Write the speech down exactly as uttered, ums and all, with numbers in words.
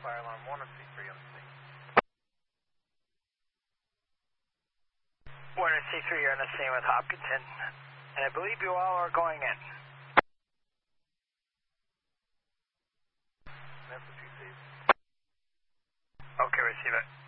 fire alarm one and C three on the scene. one and C three, you're on the scene with Hopkinton, and I believe you all are going in. That's what she sees. Okay, receive it.